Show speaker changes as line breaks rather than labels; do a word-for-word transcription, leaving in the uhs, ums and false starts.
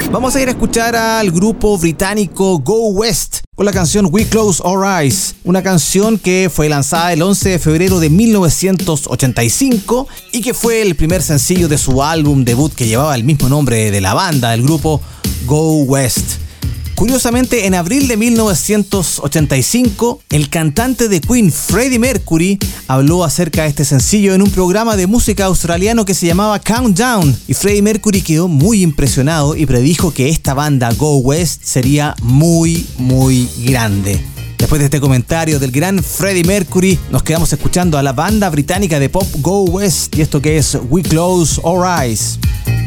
Vamos a ir a escuchar al grupo británico Go West con la canción We Close Our Eyes, una canción que fue lanzada el once de febrero de mil novecientos ochenta y cinco y que fue el primer sencillo de su álbum debut que llevaba el mismo nombre de la banda, del grupo Go West. Curiosamente, en abril de mil novecientos ochenta y cinco, el cantante de Queen, Freddie Mercury, habló acerca de este sencillo en un programa de música australiano que se llamaba Countdown, y Freddie Mercury quedó muy impresionado y predijo que esta banda Go West sería muy, muy grande. Después de este comentario del gran Freddie Mercury, nos quedamos escuchando a la banda británica de pop Go West y esto que es We Close Our Eyes.